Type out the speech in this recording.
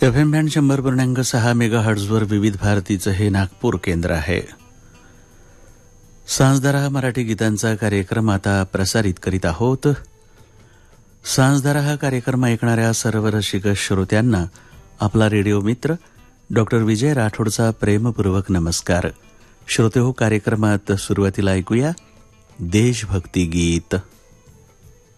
FM band 100.6 मेगाहर्ट्झवर विविध भारतीचं हे नागपूर केंद्र आहे. सांजदारा मराठी गीतांचा कार्यक्रम आता प्रसारित करीत आहोत. सांजदारा हा कार्यक्रम ऐकणाऱ्या सर्व रसिक श्रोत्यांना आपला रेडिओ मित्र डॉक्टर विजय राठोडचा प्रेमपूर्वक नमस्कार. श्रोते हो, कार्यक्रमात सुरुवातीला ऐकूया देशभक्ती गीत.